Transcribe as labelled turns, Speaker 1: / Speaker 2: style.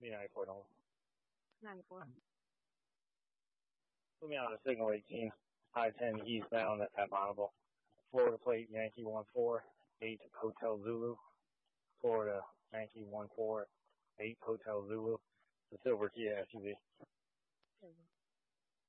Speaker 1: B94 Nolan.
Speaker 2: 94.
Speaker 1: Put me on the signal 18, high 10 eastbound at Monible. Florida plate Yankee 148 Hotel Zulu. Florida Yankee 148 Hotel Zulu. The Silver Kia SUV.